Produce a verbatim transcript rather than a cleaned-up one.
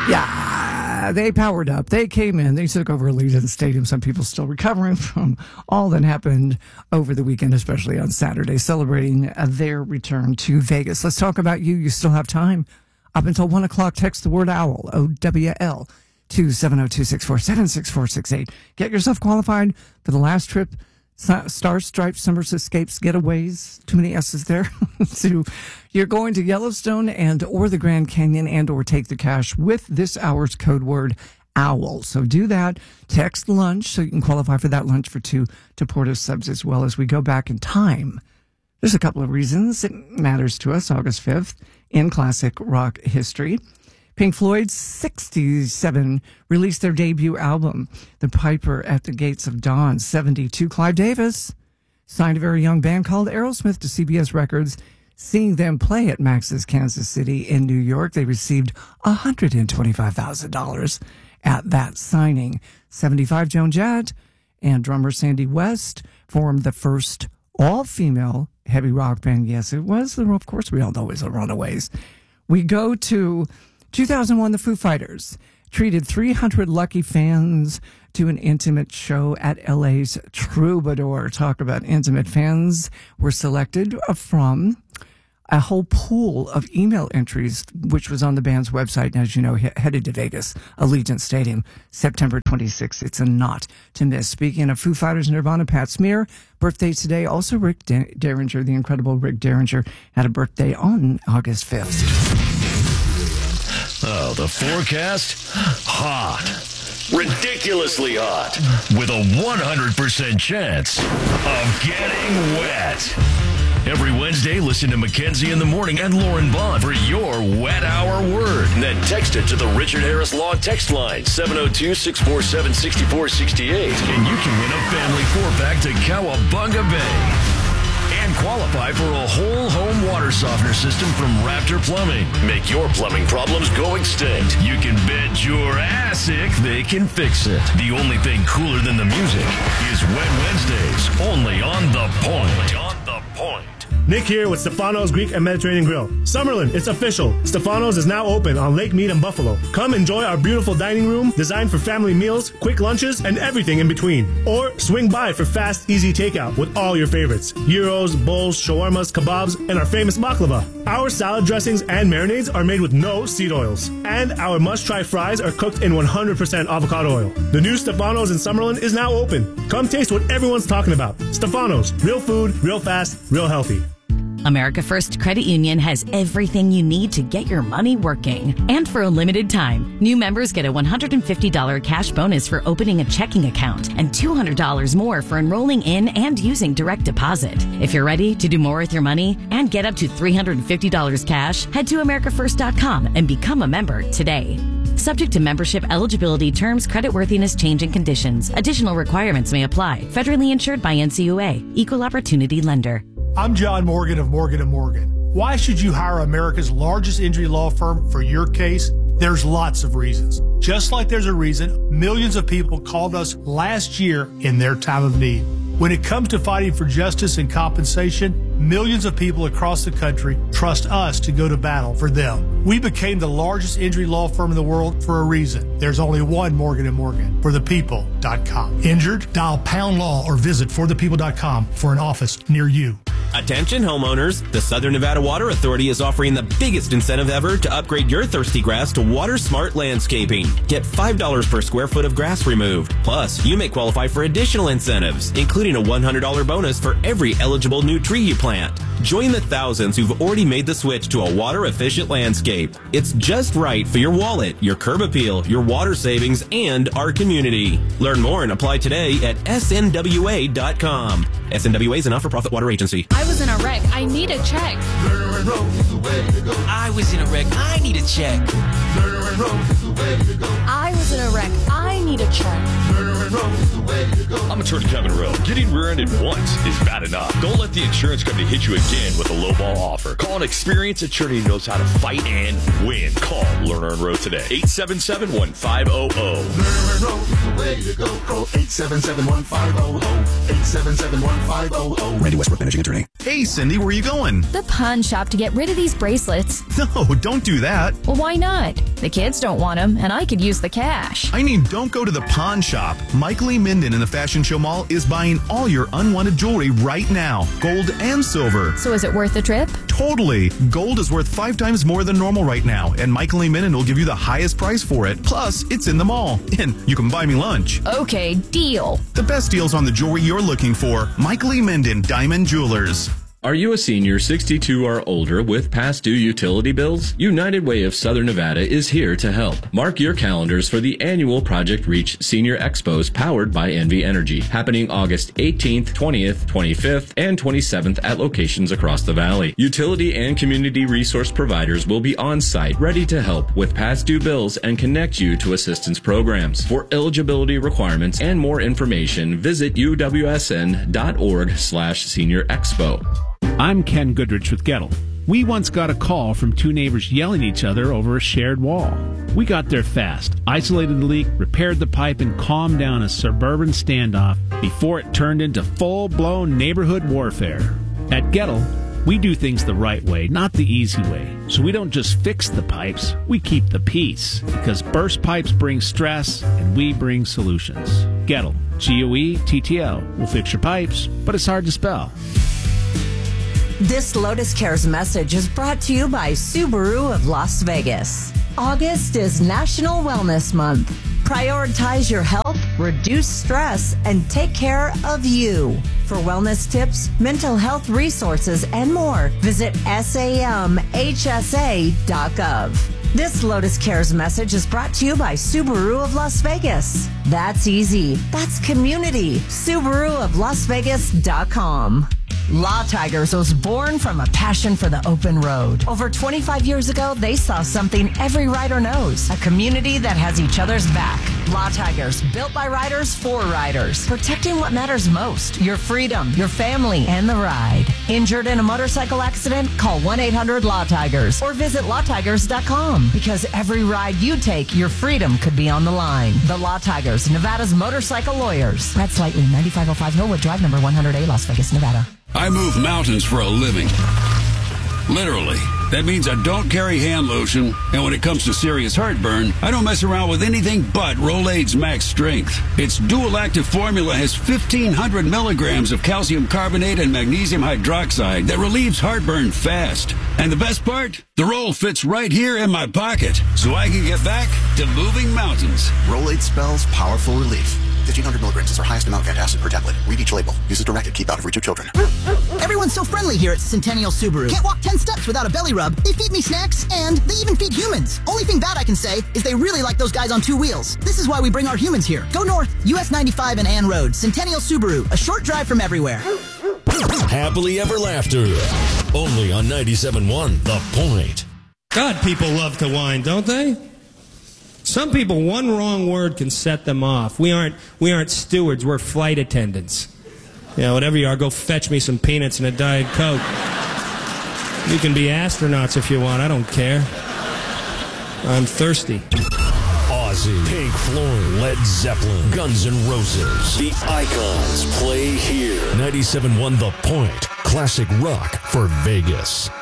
Yeah, they powered up. They came in. They took over Allegiant Stadium. Some people still recovering from all that happened over the weekend, especially on Saturday, celebrating their return to Vegas. Let's talk about you. You still have time. Up until one o'clock, text the word OWL, O W L, to seven oh two, six four seven, six four six eight. Get yourself qualified for the last trip. Star Stripes, Summers Escapes, Getaways, too many S's there. So you're going to Yellowstone and or the Grand Canyon and or Take the Cash with this hour's code word OWL. So do that. Text lunch so you can qualify for that lunch for two Deportive subs as well. As we go back in time, there's a couple of reasons it matters to us. August fifth in classic rock history. Pink Floyd, sixty-seven, released their debut album, The Piper at the Gates of Dawn. seventy-two, Clive Davis signed a very young band called Aerosmith to C B S Records. Seeing them play at Max's Kansas City in New York, they received one hundred twenty-five thousand dollars at that signing. seventy-five, Joan Jett and drummer Sandy West formed the first all-female heavy rock band. Yes, it was. Of course, we all know it was the Runaways. We go to two thousand one, the Foo Fighters treated three hundred lucky fans to an intimate show at L A's Troubadour. Talk about intimate. Fans were selected from a whole pool of email entries, which was on the band's website. And as you know, he- headed to Vegas, Allegiant Stadium, September twenty-sixth. It's a not to miss. Speaking of Foo Fighters, Nirvana, Pat Smear, birthday today. Also, Rick De- Derringer, the incredible Rick Derringer, had a birthday on August fifth. Oh, the forecast? Hot. Ridiculously hot. With a one hundred percent chance of getting wet. Every Wednesday, listen to Mackenzie in the Morning and Lauren Bond for your wet hour word. And then text it to the Richard Harris Law text line, seven oh two, six four seven, six four six eight. And you can win a family four-pack to Cowabunga Bay. And qualify for a whole home water softener system from Raptor Plumbing. Make your plumbing problems go extinct. You can bet your assic they can fix it. The only thing cooler than the music is Wet Wednesdays, only on The Point. On The Point. Nick here with Stefano's Greek and Mediterranean Grill. Summerlin, it's official. Stefano's is now open on Lake Mead and Buffalo. Come enjoy our beautiful dining room designed for family meals, quick lunches, and everything in between. Or swing by for fast, easy takeout with all your favorites. Gyros, bowls, shawarmas, kebabs, and our famous baklava. Our salad dressings and marinades are made with no seed oils. And our must-try fries are cooked in one hundred percent avocado oil. The new Stefano's in Summerlin is now open. Come taste what everyone's talking about. Stefano's, real food, real fast, real healthy. America First Credit Union has everything you need to get your money working. And for a limited time, new members get a one hundred fifty dollars cash bonus for opening a checking account and two hundred dollars more for enrolling in and using direct deposit. If you're ready to do more with your money and get up to three hundred fifty dollars cash, head to america first dot com and become a member today. Subject to membership eligibility, terms, creditworthiness, change, and conditions. Additional requirements may apply. Federally insured by N C U A. Equal Opportunity Lender. I'm John Morgan of Morgan and Morgan. Why should you hire America's largest injury law firm for your case? There's lots of reasons. Just like there's a reason millions of people called us last year in their time of need. When it comes to fighting for justice and compensation, millions of people across the country trust us to go to battle for them. We became the largest injury law firm in the world for a reason. There's only one Morgan and Morgan, for the people dot com. Injured? Dial pound law or visit for the people dot com for an office near you. Attention homeowners, the Southern Nevada Water Authority is offering the biggest incentive ever to upgrade your thirsty grass to Water Smart Landscaping. Get five dollars per square foot of grass removed. Plus, you may qualify for additional incentives, including a one hundred dollars bonus for every eligible new tree you plant. Join the thousands who've already made the switch to a water-efficient landscape. It's just right for your wallet, your curb appeal, your water savings, and our community. Learn more and apply today at S N W A dot com. S N W A is a not-for-profit water agency. I was in a wreck. I need a check. I was in a wreck. I need a check. I was in a wreck. I need a check. I'm Attorney Kevin Rowe. Getting rear-ended once is bad enough. Don't let the insurance company hit you again with a lowball offer. Call an experienced attorney who knows how to fight and win. Call Lerner and Rowe today. eight seven seven, one five zero zero. Lerner and Rowe is the way to go. Call eight seven seven, one five zero zero. eight seven seven, one five zero zero. Randy Westbrook, managing attorney. Hey, Cindy, where are you going? The pawn shop to get rid of these bracelets. No, don't do that. Well, why not? The kids don't want them, and I could use the cash. I mean, don't go to the pawn shop. Mike Lee Minden in the Fashion Show Mall is buying all your unwanted jewelry right now, gold and silver. So is it worth the trip? Totally. Gold is worth five times more than normal right now, and Mike Lee Minden will give you the highest price for it. Plus, it's in the mall, and you can buy me lunch. Okay, deal. The best deals on the jewelry you're looking for. Mike Lee Minden, Diamond Jewelers. Are you a senior sixty-two or older with past due utility bills? United Way of Southern Nevada is here to help. Mark your calendars for the annual Project Reach Senior Expos powered by Envy Energy, happening August eighteenth, twentieth, twenty-fifth, and twenty-seventh at locations across the valley. Utility and community resource providers will be on site, ready to help with past due bills and connect you to assistance programs. For eligibility requirements and more information, visit u w s n dot org slash senior expo. I'm Ken Goodrich with Gettle. We once got a call from two neighbors yelling at each other over a shared wall. We got there fast, isolated the leak, repaired the pipe, and calmed down a suburban standoff before it turned into full-blown neighborhood warfare. At Gettle, we do things the right way, not the easy way. So we don't just fix the pipes, we keep the peace. Because burst pipes bring stress, and we bring solutions. Gettle, G O E T T L. We'll fix your pipes, but it's hard to spell. This Lotus Cares message is brought to you by Subaru of Las Vegas. August is National Wellness Month. Prioritize your health, reduce stress, and take care of you. For wellness tips, mental health resources, and more, visit S A M H S A dot gov. This Lotus Cares message is brought to you by Subaru of Las Vegas. That's easy. That's community. Subaru of Las Vegas dot com. Law Tigers was born from a passion for the open road. Over twenty-five years ago, they saw something every rider knows. A community that has each other's back. Law Tigers, built by riders for riders. Protecting what matters most. Your freedom, your family, and the ride. Injured in a motorcycle accident? Call one eight hundred law tigers or visit law tigers dot com. Because every ride you take, your freedom could be on the line. The Law Tigers, Nevada's motorcycle lawyers. Brad Slightly, ninety-five oh five Hillwood Drive, number one hundred A, Las Vegas, Nevada. I move mountains for a living. Literally. That means I don't carry hand lotion, and when it comes to serious heartburn, I don't mess around with anything but Rolaids Max Strength. Its dual-active formula has fifteen hundred milligrams of calcium carbonate and magnesium hydroxide that relieves heartburn fast. And the best part? The roll fits right here in my pocket, so I can get back to moving mountains. Rolaids spells powerful relief. fifteen hundred milligrams is our highest amount of antacid per tablet. Read each label. Use as directed. Keep out of reach of children. Everyone's so friendly here at Centennial Subaru. Can't walk ten steps without a belly rub. They feed me snacks, and they even feed humans. Only thing bad I can say is they really like those guys on two wheels. This is why we bring our humans here. Go north, U S ninety-five and Ann Road. Centennial Subaru. A short drive from everywhere. Happily Ever Laughter. Only on ninety-seven point one The Point. God, people love to whine, don't they? Some people, one wrong word can set them off. We aren't, we aren't stewards, we're flight attendants. You know, whatever you are, go fetch me some peanuts and a Diet Coke. You can be astronauts if you want, I don't care. I'm thirsty. Ozzy, Pink Floyd, Led Zeppelin, Guns N' Roses. The icons play here. ninety-seven point one The Point. Classic rock for Vegas.